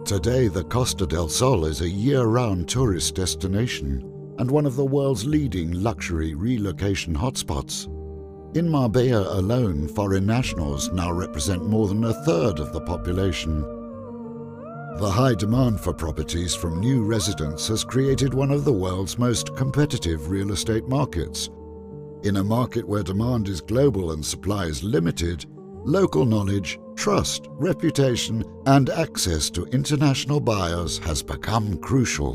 Today, the Costa del Sol is a year-round tourist destination and one of the world's leading luxury relocation hotspots. In Marbella alone, foreign nationals now represent more than a third of the population. The high demand for properties from new residents has created one of the world's most competitive real estate markets. In a market where demand is global and supply is limited, local knowledge, trust, reputation, and access to international buyers has become crucial.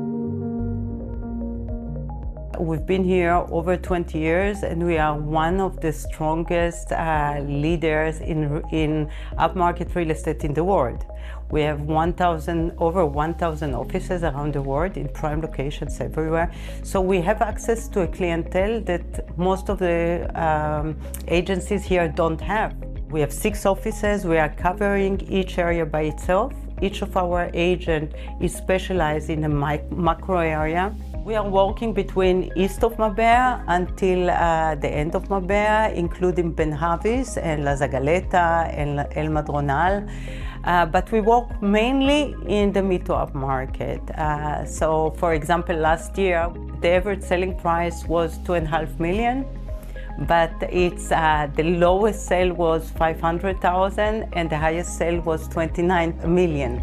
We've been here over 20 years and we are one of the strongest leaders in upmarket real estate in the world. We have over 1,000 offices around the world in prime locations everywhere. So we have access to a clientele that most of the agencies here don't have. We have 6 offices. We are covering each area by itself. Each of our agents is specialized in a macro area. We are working between east of Marbella until the end of Marbella, including Ben Havis and La Zagaleta and El Madronal. But we work mainly in the mid to up market. So for example, last year, the average selling price was $2.5 million. But it's the lowest sale was 500,000 and the highest sale was 29 million.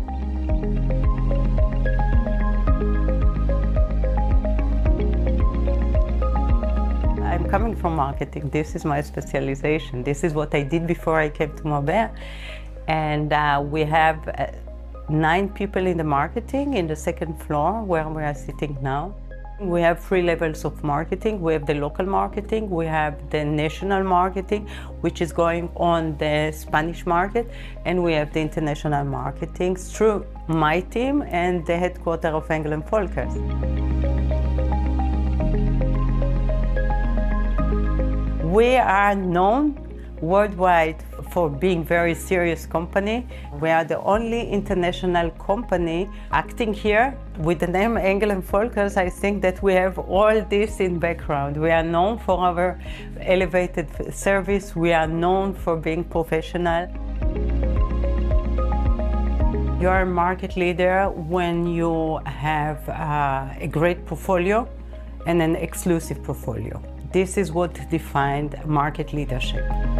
I'm coming from marketing. This is my specialization. This is what I did before I came to Marbella. And we have 9 people in the marketing in the second floor where we are sitting now. We have 3 levels of marketing. We have the local marketing, we have the national marketing, which is going on the Spanish market, and we have the international marketing through my team and the headquarters of Engel & Volkers. We are known worldwide for being very serious company. We are the only international company acting here. With the name Engel & Volkers, I think that we have all this in background. We are known for our elevated service. We are known for being professional. You are a market leader when you have a great portfolio and an exclusive portfolio. This is what defined market leadership.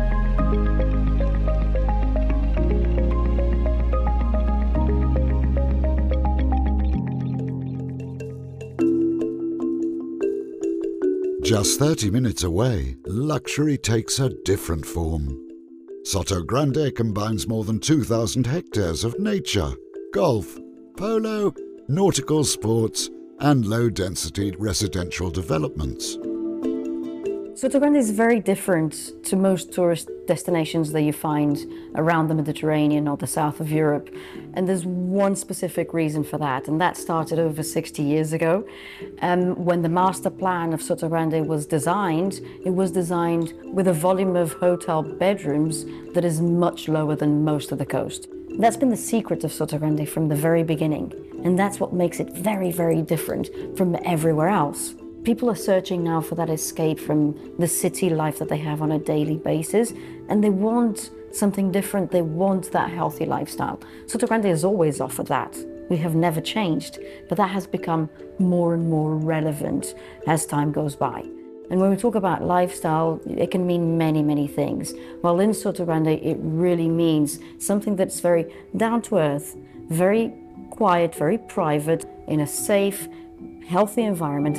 Just 30 minutes away, luxury takes a different form. Sotogrande combines more than 2,000 hectares of nature, golf, polo, nautical sports, and low-density residential developments. Sotogrande is very different to most tourist destinations that you find around the Mediterranean or the south of Europe. And there's one specific reason for that, and that started over 60 years ago. When the master plan of Sotogrande was designed, it was designed with a volume of hotel bedrooms that is much lower than most of the coast. That's been the secret of Sotogrande from the very beginning, and that's what makes it very, very different from everywhere else. People are searching now for that escape from the city life that they have on a daily basis, and they want something different. They want that healthy lifestyle. Sotogrande has always offered that. We have never changed, but that has become more and more relevant as time goes by. And when we talk about lifestyle, it can mean many, many things. Well, in Sotogrande, it really means something that's very down to earth, very quiet, very private, in a safe, healthy environment.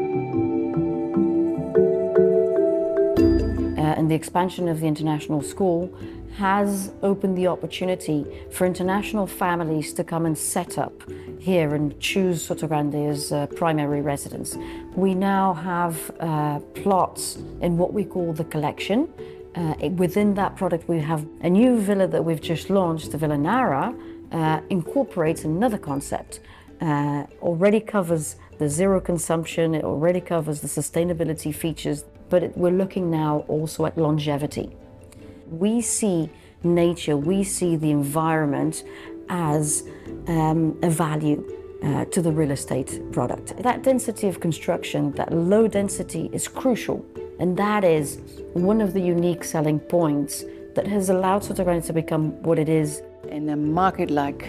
And the expansion of the international school has opened the opportunity for international families to come and set up here and choose Sotogrande as primary residence. We now have plots in what we call the collection. Within that product, we have a new villa that we've just launched, the Villa Nara, incorporates another concept. Already covers the zero consumption, it already covers the sustainability features, but we're looking now also at longevity. We see nature, we see the environment as a value to the real estate product. That density of construction, that low density is crucial, and that is one of the unique selling points that has allowed Sotogrande to become what it is. In a market like